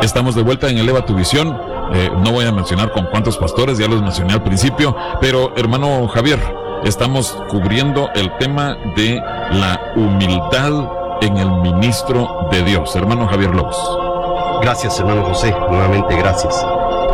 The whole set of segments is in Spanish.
Estamos de vuelta en Eleva tu Visión. No voy a mencionar con cuántos pastores, ya los mencioné al principio, pero hermano Javier, estamos cubriendo el tema de la humildad en el ministro de Dios. Hermano Javier López. Gracias, hermano José, nuevamente gracias.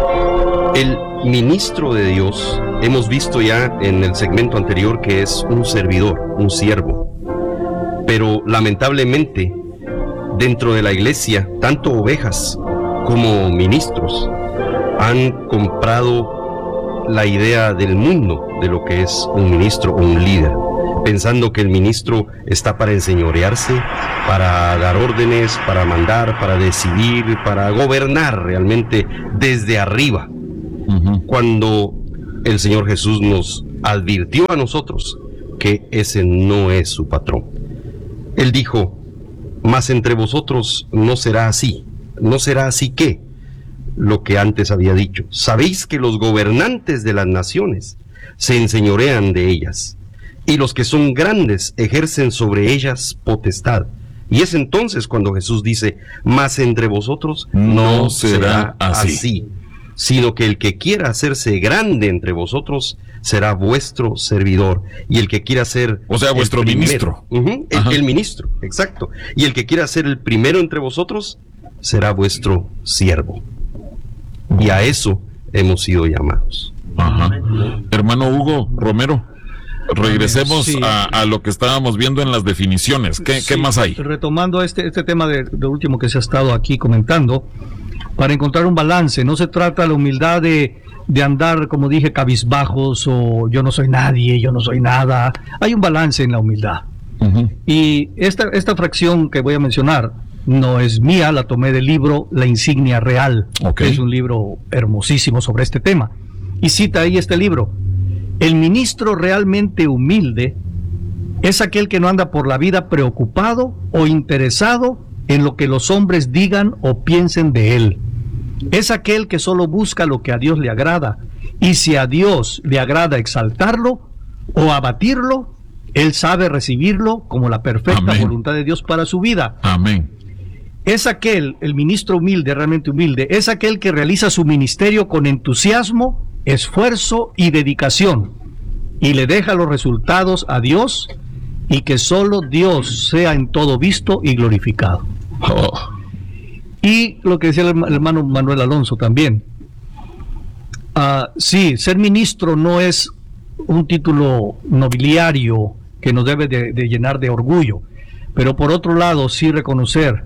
El ministro de Dios, hemos visto ya en el segmento anterior que es un servidor, un siervo. Pero lamentablemente, dentro de la iglesia, tanto ovejas como ministros han comprado la idea del mundo de lo que es un ministro o un líder, pensando que el ministro está para enseñorearse, para dar órdenes, para mandar, para decidir, para gobernar realmente desde arriba. Cuando el Señor Jesús nos advirtió a nosotros que ese no es su patrón. Él dijo: mas entre vosotros no será así. No será así que lo que antes había dicho. Sabéis que los gobernantes de las naciones se enseñorean de ellas, y los que son grandes ejercen sobre ellas potestad. Y es entonces cuando Jesús dice: mas entre vosotros no será así, sino que el que quiera hacerse grande entre vosotros será vuestro servidor, y el que quiera ser, o sea, vuestro ministro. El ministro, exacto. Y el que quiera ser el primero entre vosotros será vuestro siervo. Y a eso hemos sido llamados. Hermano Hugo Romero, regresemos a lo que estábamos viendo en las definiciones. ¿Qué más hay? Retomando este tema de último que se ha estado aquí comentando, para encontrar un balance. No se trata la humildad de andar, como dije, cabizbajos o yo no soy nadie, yo no soy nada. Hay un balance en la humildad. Y esta fracción que voy a mencionar no es mía, la tomé del libro La Insignia Real, que es un libro hermosísimo sobre este tema. Y cita ahí este libro: el ministro realmente humilde es aquel que no anda por la vida preocupado o interesado en lo que los hombres digan o piensen de él. Es aquel que solo busca lo que a Dios le agrada, y si a Dios le agrada exaltarlo o abatirlo, él sabe recibirlo como la perfecta voluntad de Dios para su vida. Amén. Es aquel, el ministro humilde, realmente humilde, es aquel que realiza su ministerio con entusiasmo, esfuerzo y dedicación, y le deja los resultados a Dios, y que solo Dios sea en todo visto y glorificado. Y lo que decía el hermano Manuel Alonso también. Sí, ser ministro no es un título nobiliario que nos debe de llenar de orgullo, pero por otro lado sí reconocer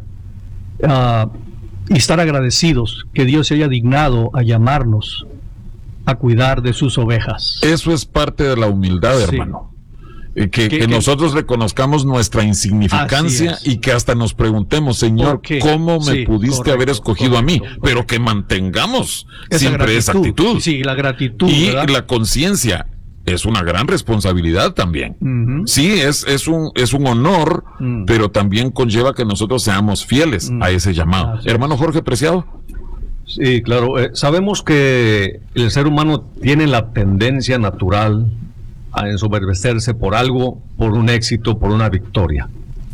y estar agradecidos que Dios se haya dignado a llamarnos a cuidar de sus ovejas. Eso es parte de la humildad, hermano. Que nosotros reconozcamos nuestra insignificancia y que hasta nos preguntemos: Señor, ¿cómo me pudiste haber escogido a mí? Pero que mantengamos siempre esa actitud. Sí, la gratitud. Y ¿verdad? la conciencia es una gran responsabilidad también. Sí, es un honor, pero también conlleva que nosotros seamos fieles a ese llamado. Hermano Jorge Preciado. Sí, claro. Sabemos que el ser humano tiene la tendencia natural a ensoberbecerse por algo, por un éxito, por una victoria.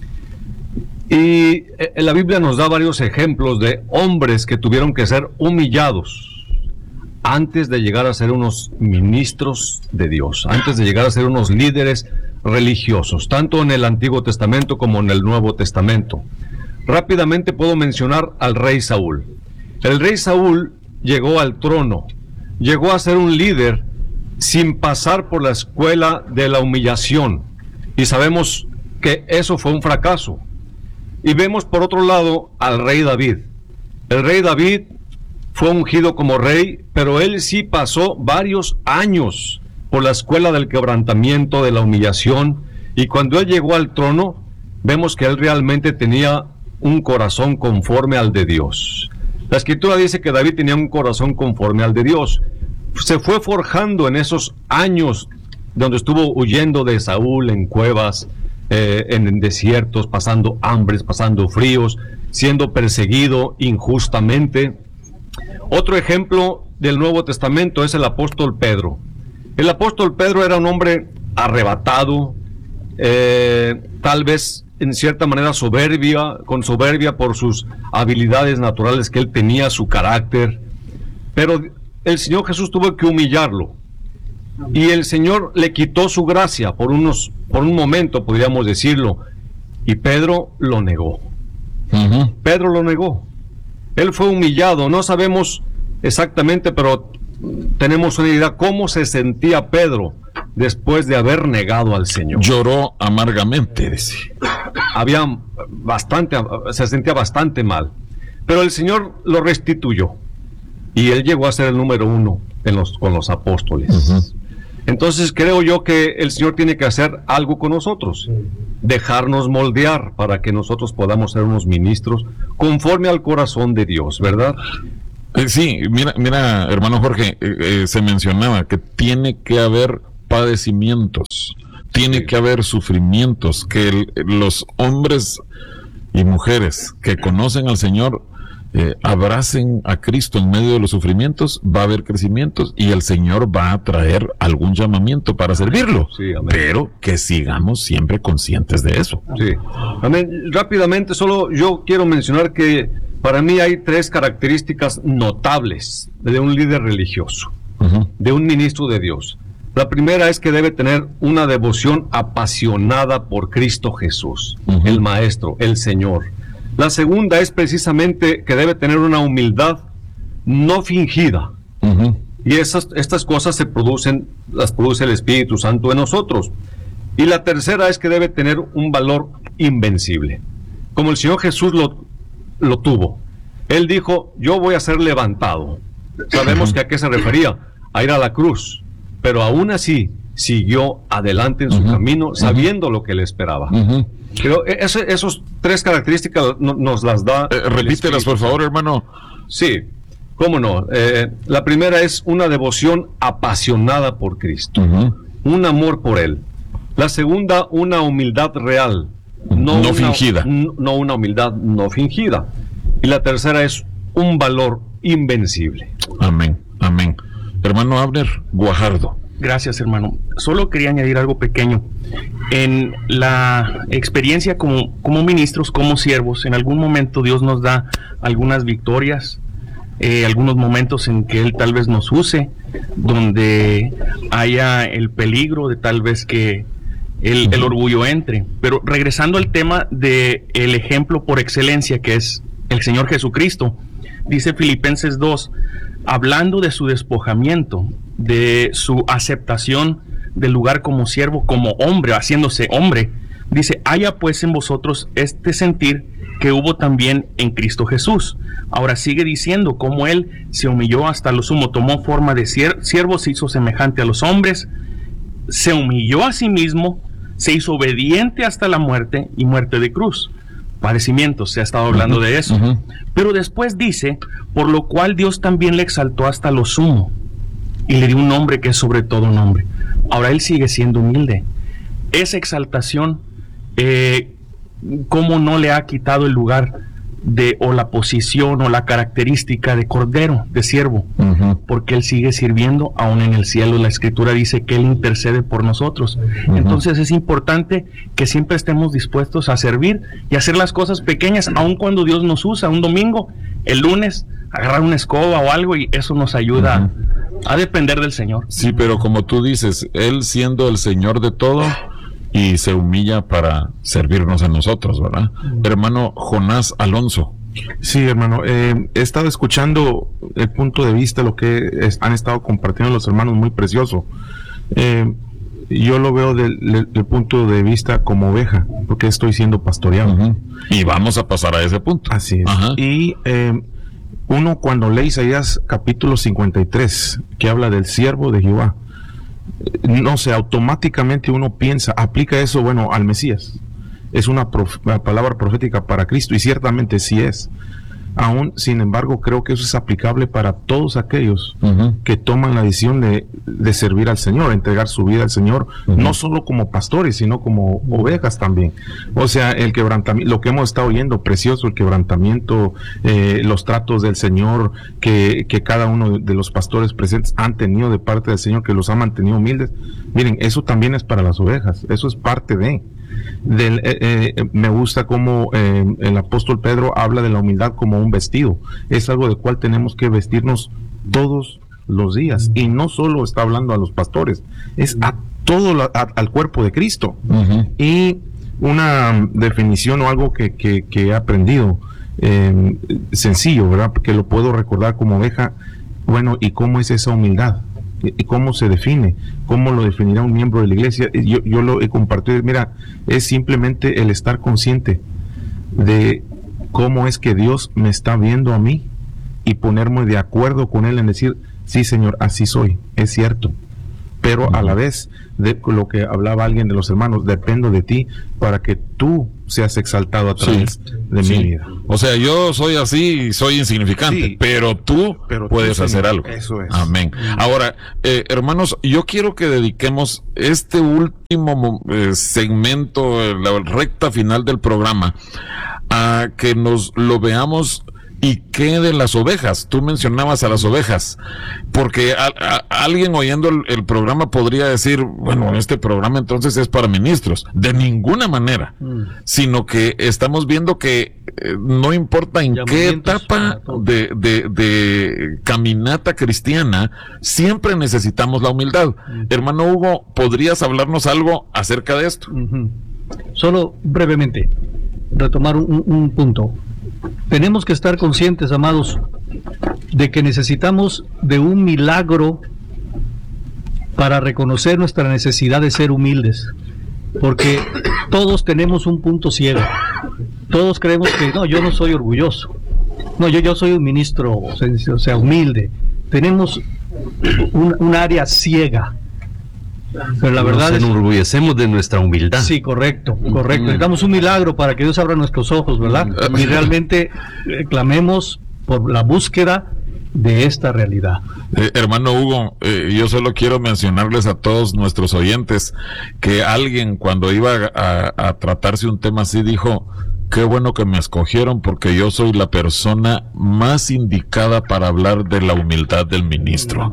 Y la Biblia nos da varios ejemplos de hombres que tuvieron que ser humillados antes de llegar a ser unos ministros de Dios, antes de llegar a ser unos líderes religiosos, tanto en el Antiguo Testamento como en el Nuevo Testamento. Rápidamente puedo mencionar al rey Saúl. El rey Saúl llegó al trono, llegó a ser un líder sin pasar por la escuela de la humillación, y sabemos que eso fue un fracaso. Y vemos por otro lado al rey David. El rey David fue ungido como rey, pero él sí pasó varios años por la escuela del quebrantamiento, de la humillación, y cuando él llegó al trono, vemos que él realmente tenía un corazón conforme al de Dios. La Escritura dice que David tenía un corazón conforme al de Dios. Se fue forjando en esos años donde estuvo huyendo de Saúl en cuevas, en desiertos, pasando hambres, pasando fríos, siendo perseguido injustamente. Otro ejemplo del Nuevo Testamento es el apóstol Pedro. El apóstol Pedro era un hombre arrebatado, tal vez en cierta manera con soberbia por sus habilidades naturales que él tenía, su carácter, pero el Señor Jesús tuvo que humillarlo, y el Señor le quitó su gracia por un momento, podríamos decirlo, y Pedro lo negó. Pedro lo negó. Él fue humillado. No sabemos exactamente, pero tenemos una idea cómo se sentía Pedro después de haber negado al Señor. Lloró amargamente, dice. Se sentía bastante mal, pero el Señor lo restituyó y él llegó a ser el número 1 con los apóstoles. Entonces creo yo que el Señor tiene que hacer algo con nosotros, dejarnos moldear para que nosotros podamos ser unos ministros conforme al corazón de Dios, ¿verdad? Sí, mira, hermano Jorge, se mencionaba que tiene que haber padecimientos, tiene que haber sufrimientos, que los hombres y mujeres que conocen al Señor abracen a Cristo en medio de los sufrimientos. Va a haber crecimientos y el Señor va a traer algún llamamiento para servirlo, sí, pero que sigamos siempre conscientes de eso. Sí, amén. Rápidamente, solo yo quiero mencionar que para mí hay 3 características notables de un líder religioso, de un ministro de Dios. La primera es que debe tener una devoción apasionada por Cristo Jesús, el Maestro, el Señor. La segunda es precisamente que debe tener una humildad no fingida. Y estas cosas las produce el Espíritu Santo en nosotros. Y la tercera es que debe tener un valor invencible, como el Señor Jesús lo tuvo. Él dijo: yo voy a ser levantado. Sabemos que a qué se refería, a ir a la cruz, pero aún así siguió adelante en su camino, sabiendo lo que le esperaba. Pero esos 3 características nos las da. Repítelas, por favor, hermano. Sí, cómo no. La primera es una devoción apasionada por Cristo, un amor por Él. La segunda, una humildad real, no fingida. No una humildad no fingida. Y la tercera es un valor invencible. Amén, amén. Hermano Abner Guajardo. Gracias, hermano. Solo quería añadir algo pequeño. En la experiencia como ministros, como siervos, en algún momento Dios nos da algunas victorias, algunos momentos en que Él tal vez nos use, donde haya el peligro de tal vez que el orgullo entre. Pero regresando al tema del ejemplo por excelencia, que es el Señor Jesucristo, dice Filipenses 2, hablando de su despojamiento, de su aceptación del lugar como siervo, como hombre, haciéndose hombre, dice: haya pues en vosotros este sentir que hubo también en Cristo Jesús. Ahora sigue diciendo cómo Él se humilló hasta lo sumo, tomó forma de siervo, se hizo semejante a los hombres, se humilló a sí mismo, se hizo obediente hasta la muerte y muerte de cruz. Padecimientos, se ha estado hablando de eso. Pero después dice: por lo cual Dios también le exaltó hasta lo sumo y le dio un nombre que es sobre todo nombre. Ahora Él sigue siendo humilde. Esa exaltación, ¿cómo no le ha quitado el lugar o la posición o la característica de cordero, de siervo? Porque Él sigue sirviendo aún en el cielo. La Escritura dice que Él intercede por nosotros. Entonces es importante que siempre estemos dispuestos a servir y hacer las cosas pequeñas, aun cuando Dios nos usa. Un domingo, el lunes, agarrar una escoba o algo, y eso nos ayuda a depender del Señor. Sí, pero como tú dices, Él siendo el Señor de todo, y se humilla para servirnos a nosotros, ¿verdad? Hermano Jonás Alonso. Sí, hermano, he estado escuchando el punto de vista, lo que han estado compartiendo los hermanos, muy precioso. Yo lo veo del punto de vista como oveja, porque estoy siendo pastoreado. Y vamos a pasar a ese punto. Así es. Y uno cuando lee Isaías capítulo 53, que habla del siervo de Jehová, no sé, automáticamente uno piensa, aplica eso, bueno, al Mesías. Es una palabra profética para Cristo, y ciertamente sí es. Aún, sin embargo, creo que eso es aplicable para todos aquellos que toman la decisión de servir al Señor, entregar su vida al Señor, no solo como pastores, sino como ovejas también. O sea, el quebrantamiento, lo que hemos estado oyendo, precioso, el quebrantamiento, los tratos del Señor que cada uno de los pastores presentes han tenido de parte del Señor, que los ha mantenido humildes. Miren, eso también es para las ovejas, eso es parte de... Me gusta cómo el apóstol Pedro habla de la humildad como un vestido. Es algo del cual tenemos que vestirnos todos los días. Y no solo está hablando a los pastores, es a todo al cuerpo de Cristo. Y una definición o algo que he aprendido, sencillo, ¿verdad? Que lo puedo recordar como oveja. Bueno, ¿y cómo es esa humildad? ¿Y cómo se define? ¿Cómo lo definirá un miembro de la iglesia? Yo lo he compartido. Mira, es simplemente el estar consciente de cómo es que Dios me está viendo a mí y ponerme de acuerdo con Él en decir, sí, Señor, así soy, es cierto. Pero a la vez, de lo que hablaba alguien de los hermanos, dependo de ti para que tú seas exaltado a través de mi vida. O sea, yo soy así, soy insignificante, pero tú puedes hacer algo. Eso es. Amén. Ahora, hermanos, yo quiero que dediquemos este último segmento, la recta final del programa, a que nos lo veamos. ¿Y qué de las ovejas? Tú mencionabas a las ovejas, porque alguien oyendo el programa podría decir, bueno, este programa entonces es para ministros. De ninguna manera, sino que estamos viendo que no importa en qué etapa de caminata cristiana, siempre necesitamos la humildad. Hermano Hugo, ¿podrías hablarnos algo acerca de esto? Solo brevemente, retomar un punto. Tenemos que estar conscientes, amados, de que necesitamos de un milagro para reconocer nuestra necesidad de ser humildes, porque todos tenemos un punto ciego. Todos creemos que no, yo no soy orgulloso, no, yo soy un ministro, o sea, humilde. Tenemos un área ciega. Pero la verdad nos enorgullecemos de nuestra humildad. Sí, correcto. Necesitamos un milagro para que Dios abra nuestros ojos, ¿verdad? Y realmente clamemos por la búsqueda de esta realidad. Hermano Hugo, yo solo quiero mencionarles a todos nuestros oyentes que alguien cuando iba a tratarse un tema así dijo, qué bueno que me escogieron porque yo soy la persona más indicada para hablar de la humildad del ministro.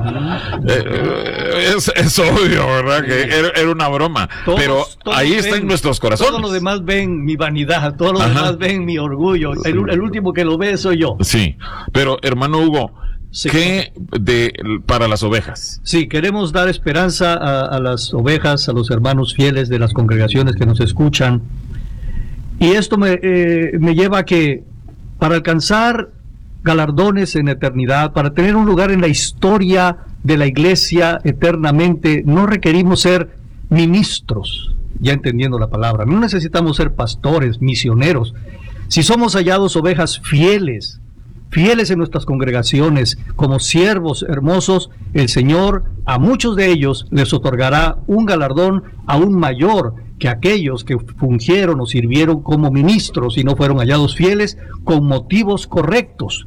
Es obvio, ¿verdad? Que era una broma. Pero ahí está en nuestros corazones. Todos los demás ven mi vanidad, todos los demás ven mi orgullo. El último que lo ve soy yo. Sí, pero hermano Hugo, sí. ¿Qué para las ovejas? Sí, queremos dar esperanza a las ovejas, a los hermanos fieles de las congregaciones que nos escuchan. Y esto me lleva a que para alcanzar galardones en eternidad, para tener un lugar en la historia de la iglesia eternamente, no requerimos ser ministros, ya entendiendo la palabra. No necesitamos ser pastores, misioneros. Si somos hallados ovejas fieles en nuestras congregaciones, como siervos hermosos, el Señor a muchos de ellos les otorgará un galardón aún mayor que aquellos que fungieron o sirvieron como ministros y no fueron hallados fieles con motivos correctos.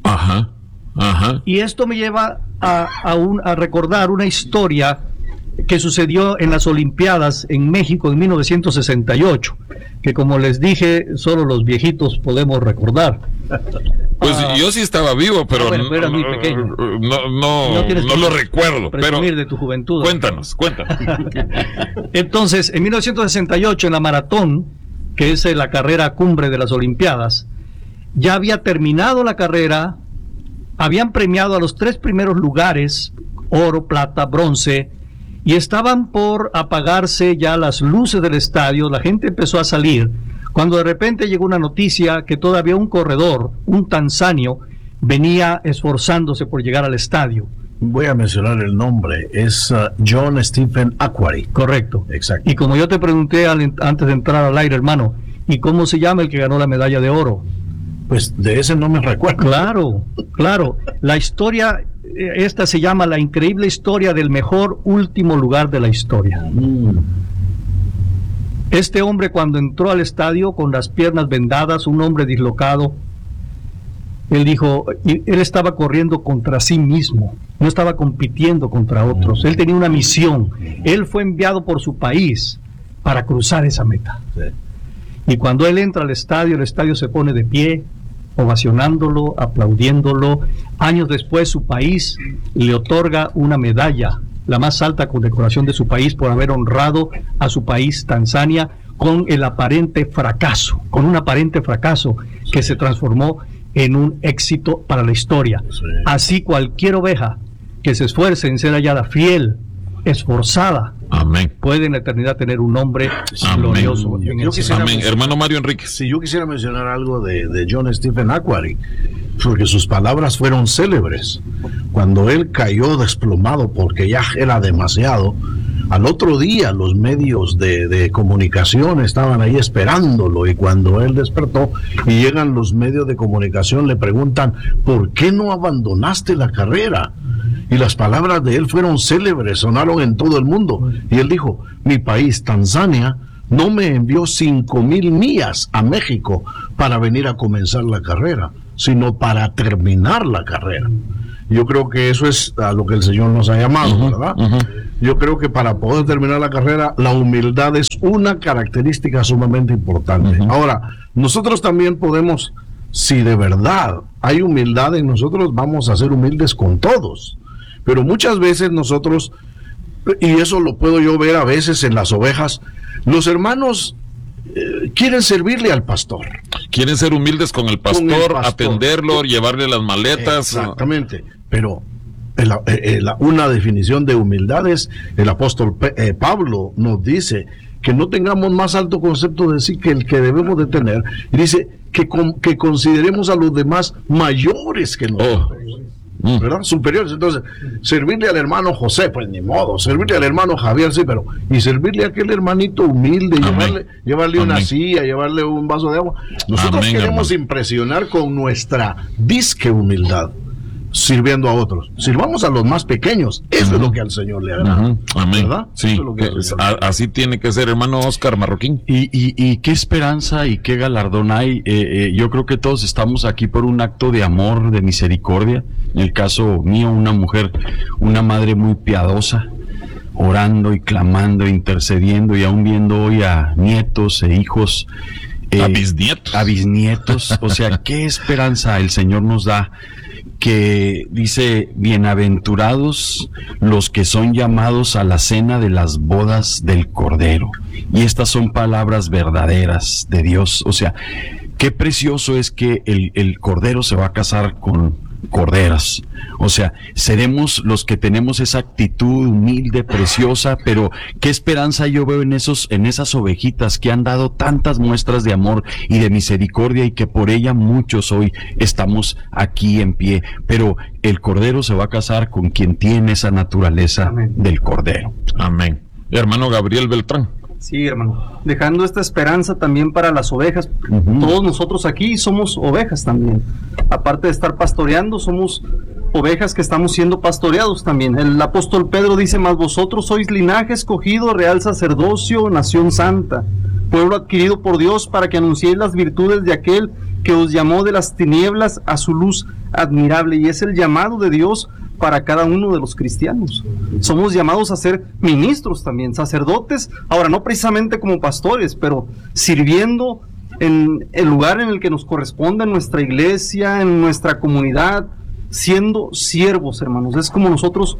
Y esto me lleva a recordar una historia que sucedió en las Olimpiadas en México en 1968, que como les dije, solo los viejitos podemos recordar. Pues yo sí estaba vivo, pero era muy pequeño. No lo recuerdo. Pero de tu juventud. Cuéntanos. Entonces, en 1968, en la maratón, que es la carrera cumbre de las Olimpiadas, ya había terminado la carrera, habían premiado a los 3 primeros lugares, oro, plata, bronce, y estaban por apagarse ya las luces del estadio, la gente empezó a salir, cuando de repente llegó una noticia que todavía un corredor, un tanzanio, venía esforzándose por llegar al estadio. Voy a mencionar el nombre, es John Stephen Akhwari. Correcto. Exacto. Y como yo te pregunté antes de entrar al aire, hermano, ¿y cómo se llama el que ganó la medalla de oro? Pues de ese no me recuerdo. Claro. La historia, esta se llama La increíble historia del mejor último lugar de la historia. Este hombre, cuando entró al estadio con las piernas vendadas, un hombre dislocado, él dijo, él estaba corriendo contra sí mismo, no estaba compitiendo contra otros. Él tenía una misión. Él fue enviado por su país para cruzar esa meta. Y cuando él entra al estadio, el estadio se pone de pie, ovacionándolo, aplaudiéndolo. Años después, su país le otorga una medalla, la más alta condecoración de su país, por haber honrado a su país, Tanzania, con el aparente fracaso, con un aparente fracaso que se transformó en un éxito para la historia. Sí. Así cualquier oveja que se esfuerce en ser hallada fiel, esforzada, Amén. puede en la eternidad tener un nombre Amén. glorioso. en el Yo cielo. quisiera Amén. Hermano Mario Enríquez. Si yo quisiera mencionar algo de John Stephen Aquari, porque sus palabras fueron célebres. Cuando él cayó desplomado porque ya era demasiado, al otro día los medios de comunicación estaban ahí esperándolo, y cuando él despertó y llegan los medios de comunicación le preguntan, ¿por qué no abandonaste la carrera? Y las palabras de él fueron célebres, sonaron en todo el mundo. Y él dijo, mi país, Tanzania, no me envió 5,000 millas a México para venir a comenzar la carrera, sino para terminar la carrera. Yo creo que eso es a lo que el Señor nos ha llamado, ¿verdad? Yo creo que para poder terminar la carrera, la humildad es una característica sumamente importante. Ahora, nosotros también podemos, si de verdad hay humildad en nosotros, vamos a ser humildes con todos. Pero muchas veces nosotros, y eso lo puedo yo ver a veces en las ovejas, los hermanos quieren servirle al pastor. Quieren ser humildes con el pastor, atenderlo, llevarle las maletas. Exactamente. Pero una definición de humildad es, el apóstol Pablo nos dice que no tengamos más alto concepto de sí que el que debemos de tener. Y dice que consideremos a los demás mayores que nosotros. ¿Verdad? Superiores. Entonces, servirle al hermano José, pues ni modo. Servirle al hermano Javier, sí, pero y servirle a aquel hermanito humilde, llevarle una silla, llevarle un vaso de agua. Nosotros queremos impresionar con nuestra disque humildad, sirviendo a otros. Sirvamos a los más pequeños. Eso es lo que al Señor le agrada. Amén. ¿Verdad? Sí, así tiene que ser, hermano Oscar Marroquín. Y qué esperanza y qué galardón hay. Yo creo que todos estamos aquí por un acto de amor, de misericordia. En el caso mío, una mujer, una madre muy piadosa, orando y clamando, intercediendo, y aún viendo hoy a nietos e hijos, a bisnietos. A bisnietos. O sea, qué esperanza el Señor nos da, que dice, bienaventurados los que son llamados a la cena de las bodas del Cordero. Y estas son palabras verdaderas de Dios. O sea, qué precioso es que el Cordero se va a casar con corderas. O sea, seremos los que tenemos esa actitud humilde, preciosa, pero qué esperanza yo veo en esas ovejitas que han dado tantas muestras de amor y de misericordia, y que por ella muchos hoy estamos aquí en pie. Pero el Cordero se va a casar con quien tiene esa naturaleza del Cordero. Amén. Hermano Gabriel Beltrán. Sí, hermano. Dejando esta esperanza también para las ovejas. Todos nosotros aquí somos ovejas también. Aparte de estar pastoreando, somos ovejas que estamos siendo pastoreados también. El apóstol Pedro dice, mas vosotros sois linaje escogido, real sacerdocio, nación santa, pueblo adquirido por Dios, para que anunciéis las virtudes de aquel que os llamó de las tinieblas a su luz admirable. Y es el llamado de Dios para cada uno de los cristianos. Somos llamados a ser ministros también, sacerdotes, ahora no precisamente como pastores, pero sirviendo en el lugar en el que nos corresponde, en nuestra iglesia, en nuestra comunidad, siendo siervos, hermanos. Es como nosotros,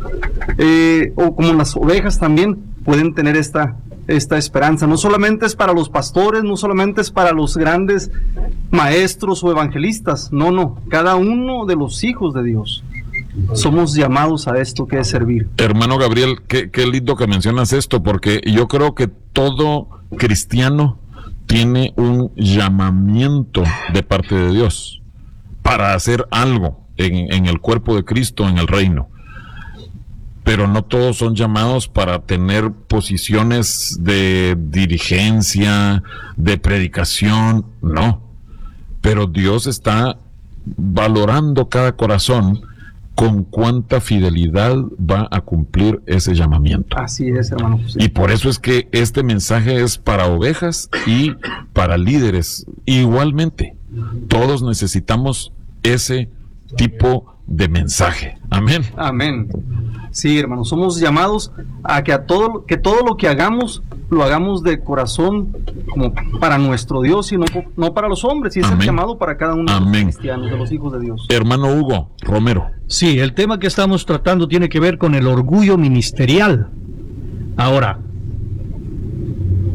o como las ovejas también, pueden tener esta esperanza. No solamente es para los pastores, no solamente es para los grandes maestros o evangelistas, no, cada uno de los hijos de Dios somos llamados a esto que es servir. Hermano Gabriel, qué lindo que mencionas esto, porque yo creo que todo cristiano tiene un llamamiento de parte de Dios para hacer algo en el cuerpo de Cristo, en el reino. Pero no todos son llamados para tener posiciones de dirigencia, de predicación, no. Pero Dios está valorando cada corazón con cuánta fidelidad va a cumplir ese llamamiento. Así es, hermano. Sí. Y por eso es que este mensaje es para ovejas y para líderes. Igualmente, todos necesitamos ese tipo de mensaje. Amén. Amén. Sí, hermano, somos llamados a que todo lo que hagamos, lo hagamos de corazón, como para nuestro Dios, y no para los hombres. Y es el llamado para cada uno de los cristianos, de los hijos de Dios. Hermano Hugo Romero. Sí, el tema que estamos tratando tiene que ver con el orgullo ministerial. Ahora,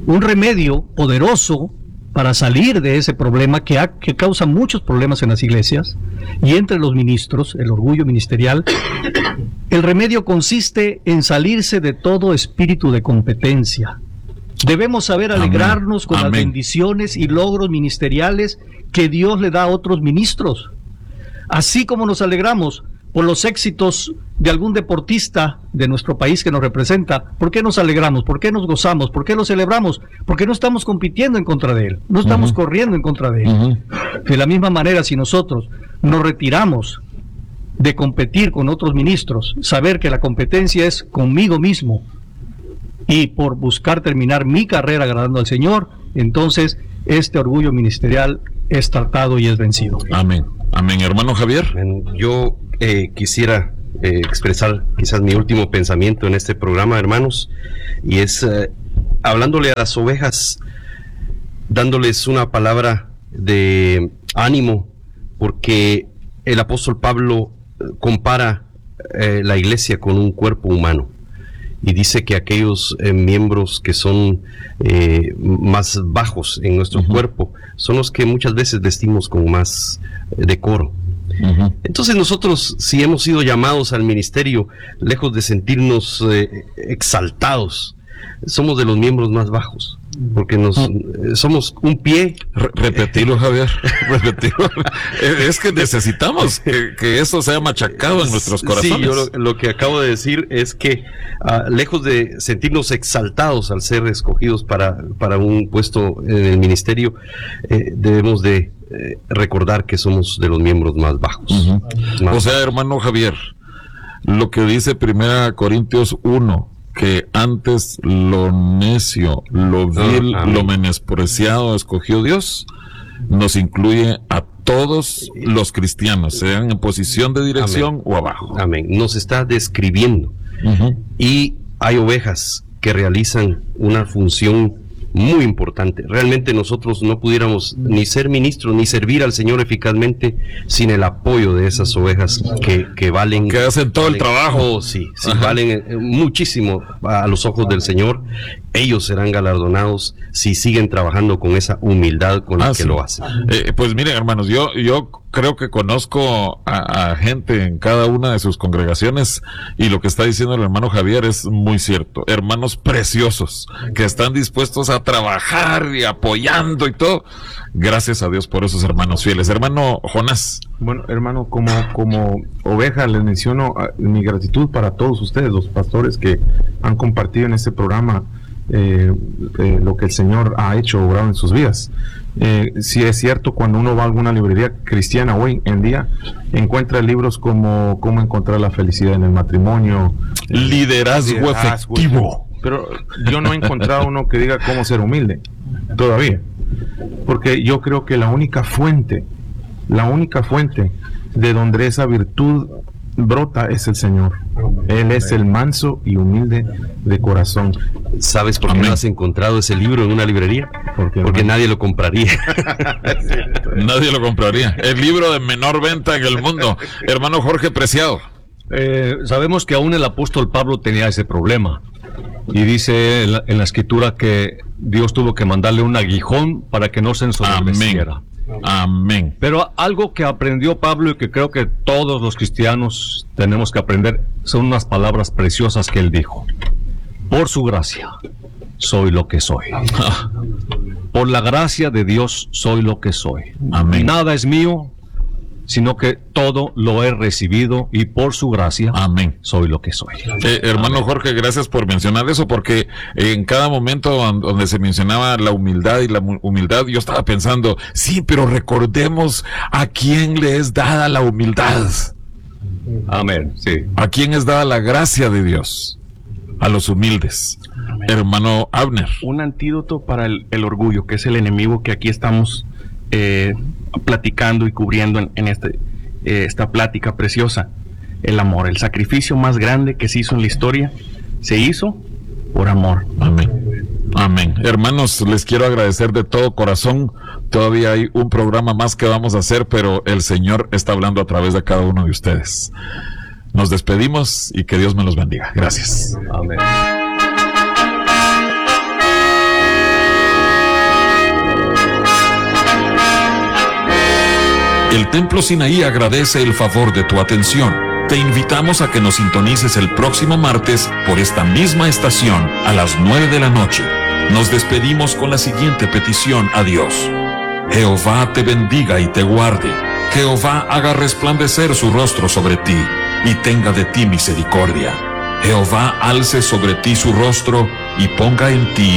un remedio poderoso para salir de ese problema que causa muchos problemas en las iglesias y entre los ministros, el orgullo ministerial. El remedio consiste en salirse de todo espíritu de competencia. Debemos saber alegrarnos con las bendiciones y logros ministeriales que Dios le da a otros ministros. Así como nos alegramos por los éxitos de algún deportista de nuestro país que nos representa, ¿por qué nos alegramos? ¿Por qué nos gozamos? ¿Por qué lo celebramos? Porque no estamos compitiendo en contra de él, no estamos corriendo en contra de él. De la misma manera, si nosotros nos retiramos de competir con otros ministros, saber que la competencia es conmigo mismo y por buscar terminar mi carrera agradando al Señor, entonces este orgullo ministerial es tratado y es vencido. Amén. Amén. Hermano Javier. Yo quisiera expresar quizás mi último pensamiento en este programa, hermanos, y es hablándole a las ovejas, dándoles una palabra de ánimo, porque el apóstol Pablo compara la iglesia con un cuerpo humano y dice que aquellos miembros que son más bajos en nuestro cuerpo son los que muchas veces vestimos con más decoro. Entonces nosotros, si hemos sido llamados al ministerio, lejos de sentirnos exaltados, somos de los miembros más bajos, porque somos un pie. Repetirlo, Javier, repetirlo. Es que necesitamos que eso sea machacado en nuestros corazones. Sí, yo lo que acabo de decir es que lejos de sentirnos exaltados al ser escogidos para un puesto en el ministerio, debemos de recordar que somos de los miembros más bajos. O sea, hermano Javier, lo que dice 1 Corintios 1, que antes lo necio, lo vil, lo menospreciado escogió Dios, nos incluye a todos los cristianos, sean en posición de dirección o abajo. Amén. Nos está describiendo. Y hay ovejas que realizan una función muy importante. Realmente nosotros no pudiéramos ni ser ministros ni servir al Señor eficazmente sin el apoyo de esas ovejas que valen, que hacen todo el trabajo. Sí, valen muchísimo a los ojos del Señor. Ellos serán galardonados si siguen trabajando con esa humildad con la que lo hacen. Pues miren, hermanos, yo creo que conozco a gente en cada una de sus congregaciones, y lo que está diciendo el hermano Javier es muy cierto. Hermanos preciosos que están dispuestos a trabajar y apoyando y todo. Gracias a Dios por esos hermanos fieles. Hermano Jonás. Bueno, hermano, como oveja les menciono mi gratitud para todos ustedes, los pastores que han compartido en este programa lo que el Señor ha hecho, obrado en sus vidas. Sí es cierto, cuando uno va a alguna librería cristiana hoy en día, encuentra libros como Cómo encontrar la felicidad en el matrimonio, liderazgo efectivo. Pero yo no he encontrado uno que diga cómo ser humilde todavía, porque yo creo que la única fuente de donde esa virtud brota es el Señor. Él es el manso y humilde de corazón. ¿Sabes por qué no has encontrado ese libro en una librería? Porque nadie lo compraría. Nadie lo compraría. El libro de menor venta en el mundo. Hermano Jorge Preciado. Sabemos que aún el apóstol Pablo tenía ese problema. Y dice en la escritura que Dios tuvo que mandarle un aguijón para que no se ensoberbeciera. Amén. Pero algo que aprendió Pablo y que creo que todos los cristianos tenemos que aprender son unas palabras preciosas que él dijo. Por su gracia soy lo que soy. Por la gracia de Dios soy lo que soy. Amén. Nada es mío, sino que todo lo he recibido, y por su gracia, soy lo que soy. Hermano Jorge, gracias por mencionar eso, porque en cada momento donde se mencionaba la humildad y la humildad, yo estaba pensando, sí, pero recordemos a quién le es dada la humildad. Amén, sí. ¿A quién es dada la gracia de Dios? A los humildes. Amén. Hermano Abner. Un antídoto para el orgullo, que es el enemigo que aquí estamos platicando y cubriendo en esta plática preciosa. El amor, el sacrificio más grande que se hizo en la historia, se hizo por amor. Amén. Amén. Hermanos, les quiero agradecer de todo corazón. Todavía hay un programa más que vamos a hacer, pero el Señor está hablando a través de cada uno de ustedes. Nos despedimos y que Dios me los bendiga. Gracias. Amén. El Templo Sinaí agradece el favor de tu atención. Te invitamos a que nos sintonices el próximo martes por esta misma estación a las 9 de la noche. Nos despedimos con la siguiente petición a Dios. Jehová te bendiga y te guarde. Jehová haga resplandecer su rostro sobre ti y tenga de ti misericordia. Jehová alce sobre ti su rostro y ponga en ti